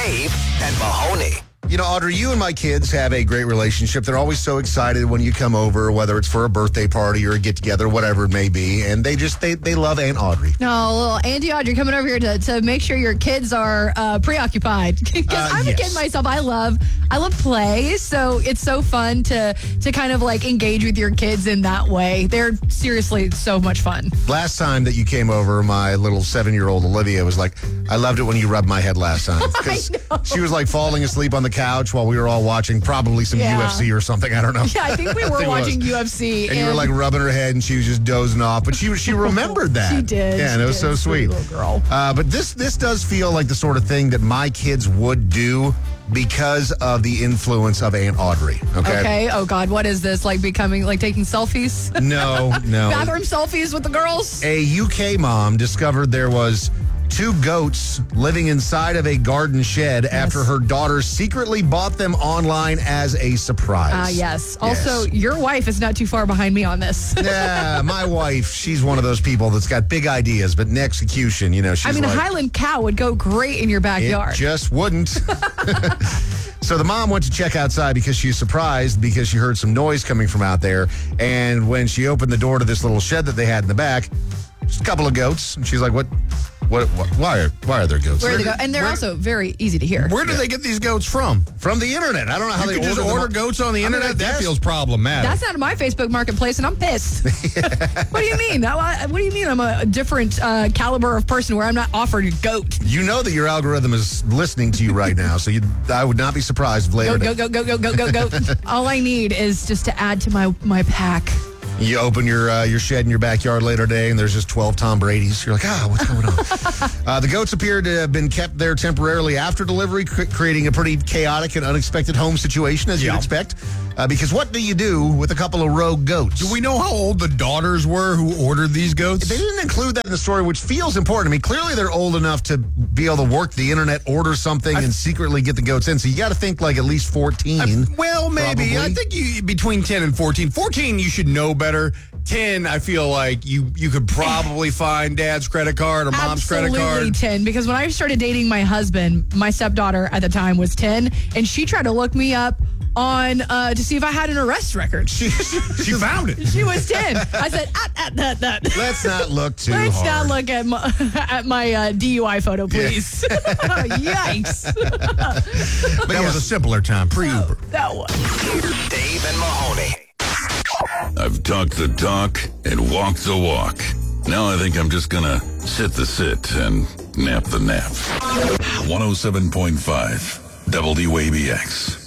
Dave and Mahoney. You know, Audrey, you and my kids have a great relationship. They're always so excited when you come over, whether it's for a birthday party or a get-together, whatever it may be. And they love Aunt Audrey. No, little Auntie Audrey coming over here to make sure your kids are preoccupied. Because I'm a kid myself. I love play, so it's so fun to kind of like engage with your kids in that way. They're seriously so much fun. Last time that you came over, my little 7-year-old Olivia was like, I loved it when you rubbed my head last time. Because she was like falling asleep on the couch while we were all watching probably some UFC or something. I don't know. Yeah, I think we were watching UFC. And you were like rubbing her head and she was just dozing off. But she remembered that. She did. Yeah, and it was so sweet. Little girl. But this does feel like the sort of thing that my kids would do because of the influence of Aunt Audrey. Okay. Oh, God. What is this? Like taking selfies? No. Bathroom selfies with the girls? A UK mom discovered there was 2 goats living inside of a garden shed after her daughter secretly bought them online as a surprise. Yes. Also, your wife is not too far behind me on this. Yeah, my wife, she's one of those people that's got big ideas, but in execution, she's a Highland cow would go great in your backyard. It just wouldn't. So the mom went to check outside because she's surprised because she heard some noise coming from out there. And when she opened the door to this little shed that they had in the back, just a couple of goats. And she's like, What? Why are there goats? Where do they go? And they're also very easy to hear. Where do they get these goats from? From the internet. I don't know how you they just order goats on the internet. That feels problematic. That's not my Facebook Marketplace, and I'm pissed. What do you mean? What do you mean? I'm a different caliber of person where I'm not offered a goat. You know that your algorithm is listening to you right now, so I would not be surprised if later. Go. All I need is just to add to my pack. You open your shed in your backyard later today, and there's just 12 Tom Brady's. You're like, what's going on? The goats appear to have been kept there temporarily after delivery, creating a pretty chaotic and unexpected home situation, as you'd expect. Because what do you do with a couple of rogue goats? Do we know how old the daughters were who ordered these goats? They didn't include that in the story, which feels important. I mean, clearly they're old enough to be able to work the internet, order something, and secretly get the goats in. So you got to think like at least 14. Well, maybe. Probably. I think between 10 and 14. 14, you should know better. 10, I feel like you could probably find dad's credit card or mom's credit card. Absolutely 10, because when I started dating my husband, my stepdaughter at the time was 10, and she tried to look me up on to see if I had an arrest record. She found it. She was 10. I said, that. Let's not look too hard. Let's not look at my DUI photo, please. Yikes. But that was a simpler time, pre-Uber. That was. Dave and Mahoney. I've talked the talk and walked the walk. Now I think I'm just gonna sit the sit and nap the nap. 107.5 WABX.